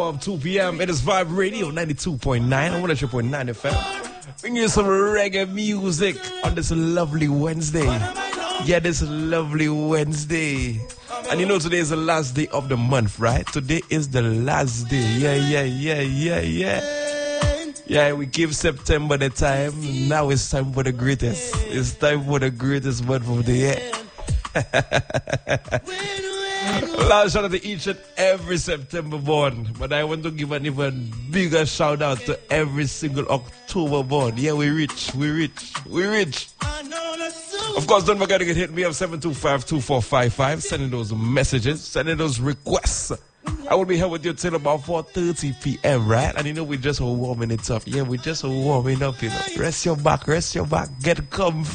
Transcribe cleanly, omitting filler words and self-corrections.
Of 2 p.m. It is Vibe Radio 92.9 and 100.9 FM. Bring you some reggae music on this lovely Wednesday. Yeah, this lovely Wednesday. And you know today is the last day of the month, right? Today is the last day. Yeah, we give September the time. Now it's time for the greatest. It's time for the greatest month of the year. Last shout out to each and every September born, but I want to give an even bigger shout out to every single October born. Yeah, we rich. Of course, don't forget to hit me up 725-2455, sending those messages, sending those requests. I will be here with you till about 4:30 p.m., right? And you know, we're just warming it up. Yeah, we're just warming up, you know. Rest your back, get comfy.